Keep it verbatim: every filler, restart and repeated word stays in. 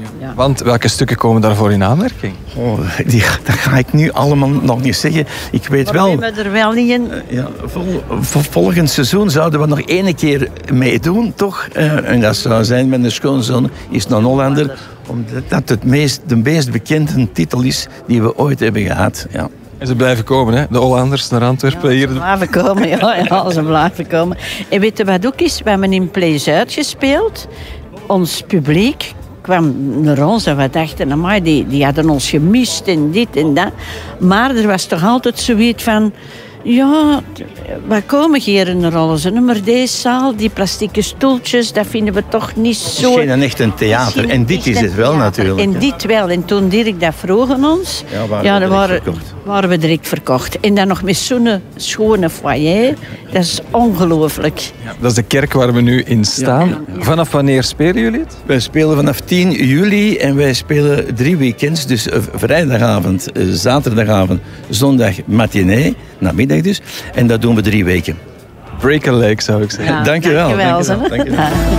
Ja. Want welke stukken komen daarvoor in aanmerking? Oh, die, dat ga ik nu allemaal nog niet zeggen. Ik weet Maar wel... we hebben er wel niet in. Ja, vol, vol, volgend seizoen zouden we nog één keer meedoen, toch? Uh, en dat zou zijn met de schoonzoon is een Hollander. Omdat dat het meest, de meest bekende titel is die we ooit hebben gehad. Ja. En ze blijven komen, hè? De Hollanders naar Antwerpen. Ja, hier. ze blijven komen, ja, ja, ze blijven komen. En weet je wat ook is? We hebben in Play-Zuid gespeeld. Ons publiek kwam naar ons en we dachten, amai, die, die hadden ons gemist en dit en dat. Maar er was toch altijd zoiets van... Ja, we komen hier naar alles. Maar deze zaal, die plastieke stoeltjes, dat vinden we toch niet zo... Het is geen echt een theater. En dit is het wel natuurlijk. En dit wel. En toen Dirk dat vroegen ons, ja, waren, ja, we dan waren, verkocht. waren we direct verkocht. En dan nog met zo'n schone foyer. Dat is ongelooflijk. Ja, dat is de kerk waar we nu in staan. Ja, ja. Vanaf wanneer spelen jullie het? Wij spelen vanaf tien juli en wij spelen drie weekends. Dus vrijdagavond, zaterdagavond, zondag matinee, namiddag dus. En dat doen we drie weken. Break a leg, zou ik zeggen. Ja, dank je wel. Dank je wel.